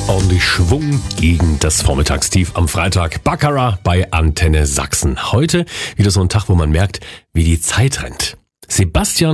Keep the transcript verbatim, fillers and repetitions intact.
Ordentlich Schwung gegen das Vormittagstief am Freitag. Baccarat bei Antenne Sachsen. Heute wieder so ein Tag, wo man merkt, wie die Zeit rennt. Sebastian